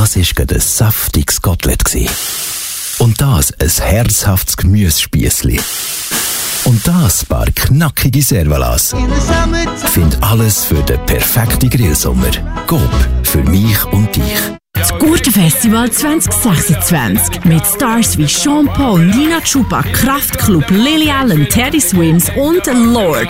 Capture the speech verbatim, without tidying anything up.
das war gerade ein saftiges Kotelett. Und das ein herzhaftes Gemüsespiessli. Und das ein paar knackige Servalas. Find alles für den perfekten Grillsommer. Coop, für mich und dich. Das Gurtenfestival zwanzig sechsundzwanzig mit Stars wie Sean Paul, Nina Chuba, Kraftklub, Lily Allen, Teddy Swims und Lord.